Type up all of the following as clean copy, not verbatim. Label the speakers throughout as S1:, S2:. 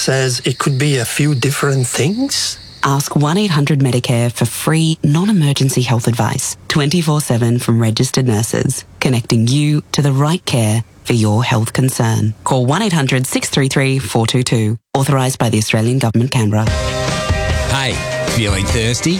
S1: says it could be a few different things?
S2: Ask 1-800-MEDICARE for free, non-emergency health advice, 24/7 from registered nurses, connecting you to the right care for your health concern. Call 1-800-633-422. Authorised by the Australian Government, Canberra.
S3: Hey, feeling thirsty?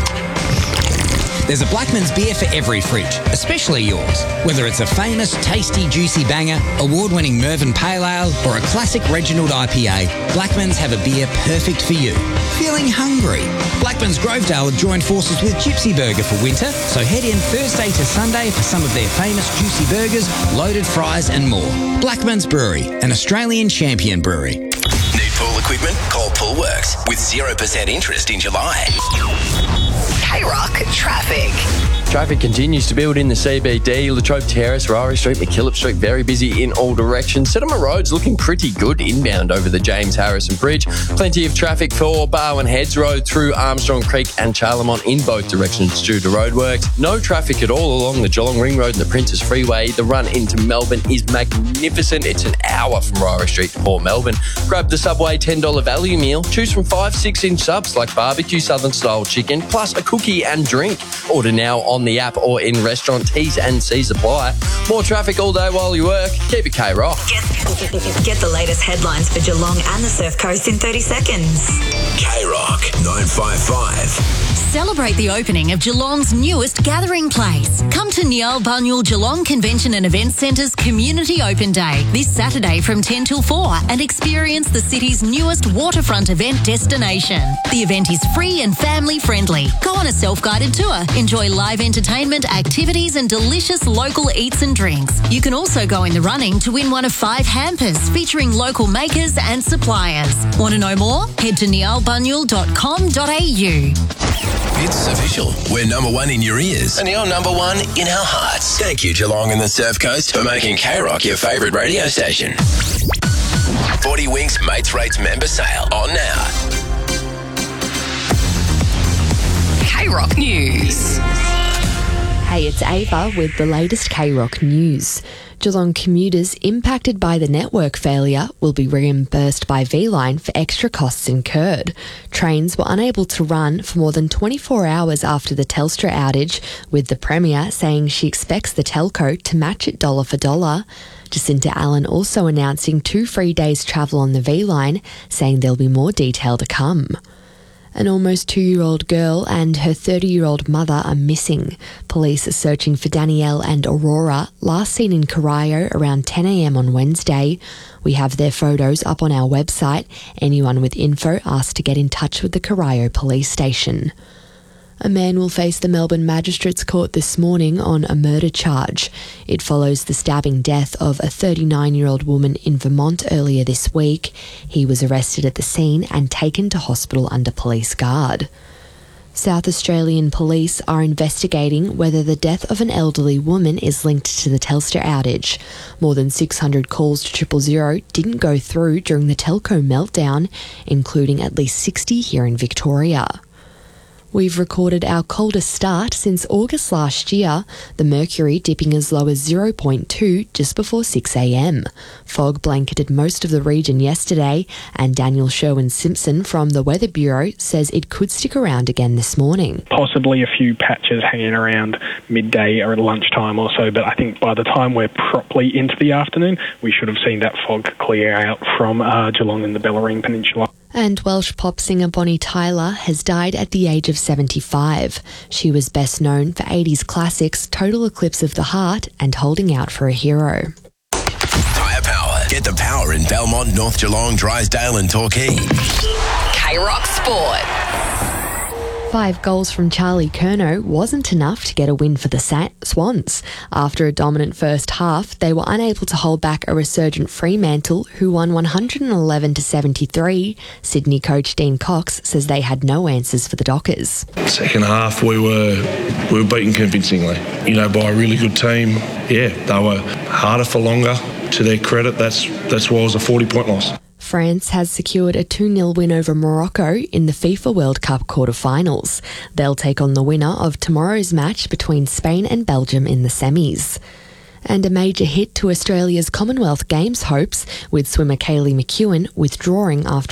S3: There's a Blackman's beer for every fridge, especially yours. Whether it's a famous, tasty, juicy banger, award-winning Mervyn Pale Ale, or a classic Reginald IPA, Blackman's have a beer perfect for you. Feeling hungry? Blackman's Grovedale have joined forces with Gypsy Burger for winter, so head in Thursday to Sunday for some of their famous juicy burgers, loaded fries and more. Blackman's Brewery, an Australian champion brewery.
S4: Need pool equipment? Call Poolworks with 0% interest in July.
S5: K-Rock traffic.
S6: Traffic continues to build in the CBD. Latrobe Terrace, Ryrie Street, McKillop Street, very busy in all directions. Settlement Road's looking pretty good inbound over the James Harrison Bridge. Plenty of traffic for Barwon Heads Road through Armstrong Creek and Charlemont in both directions due to roadworks. No traffic at all along the Geelong Ring Road and the Princes Freeway. The run into Melbourne is magnificent. It's an hour from Ryrie Street to Port Melbourne. Grab the Subway $10 value meal. Choose from 5 6-inch subs like barbecue Southern style chicken plus a cookie and drink. Order now on the app or in restaurant. T's and C's apply. More traffic all day while you work. Keep it K-Rock.
S5: Get the latest headlines for Geelong and the Surf Coast in 30 seconds.
S4: K-Rock 955.
S7: Celebrate the opening of Geelong's newest gathering place. Come to Niall Bunyul Geelong Convention and Events Centre's Community Open Day this Saturday from 10 till 4 and experience the city's newest waterfront event destination. The event is free and family friendly. Go on a self-guided tour, enjoy live entertainment, activities and delicious local eats and drinks. You can also go in the running to win one of 5 hampers featuring local makers and suppliers. Want to know more? Head to niallbunyul.com.au.
S4: It's official. We're number one in your ears and you're number one in our hearts. Thank you, Geelong and the Surf Coast, for making K-Rock your favourite radio station. 40 Winks Mates Rates member sale on now.
S5: K-Rock News.
S8: Hey, it's Ava with the latest K-Rock News. Geelong commuters impacted by the network failure will be reimbursed by V-Line for extra costs incurred. Trains were unable to run for more than 24 hours after the Telstra outage, with the Premier saying she expects the telco to match it dollar for dollar. Jacinta Allen also announcing 2 free days travel on the V-Line, saying there'll be more detail to come. An almost 2-year-old girl and her 30-year-old mother are missing. Police are searching for Danielle and Aurora, last seen in Corio around 10 a.m. on Wednesday. We have their photos up on our website. Anyone with info asked to get in touch with the Corio police station. A man will face the Melbourne Magistrates Court this morning on a murder charge. It follows the stabbing death of a 39-year-old woman in Vermont earlier this week. He was arrested at the scene and taken to hospital under police guard. South Australian police are investigating whether the death of an elderly woman is linked to the Telstra outage. More than 600 calls to 000 didn't go through during the telco meltdown, including at least 60 here in Victoria. We've recorded our coldest start since August last year, the mercury dipping as low as 0.2 just before 6 a.m. Fog blanketed most of the region yesterday, and Daniel Sherwin-Simpson from the Weather Bureau says it could stick around again this morning.
S9: Possibly a few patches hanging around midday or at lunchtime or so, but I think by the time we're properly into the afternoon, we should have seen that fog clear out from Geelong and the Bellarine Peninsula.
S8: And Welsh pop singer Bonnie Tyler has died at the age of 75. She was best known for 80s classics Total Eclipse of the Heart and Holding Out for a Hero.
S4: Tyre Power. Get the power in Belmont, North Geelong, Drysdale and Torquay.
S5: K-Rock Sport.
S8: 5 goals from Charlie Curnow wasn't enough to get a win for the Swans. After a dominant first half, they were unable to hold back a resurgent Fremantle, who won 111-73. Sydney coach Dean Cox says they had no answers for the Dockers.
S10: Second half, we were beaten convincingly, by a really good team. Yeah, they were harder for longer. To their credit, that's why it was a 40-point loss.
S8: France has secured a 2-0 win over Morocco in the FIFA World Cup quarterfinals. They'll take on the winner of tomorrow's match between Spain and Belgium in the semis. And a major hit to Australia's Commonwealth Games hopes, with swimmer Kaylee McEwen withdrawing after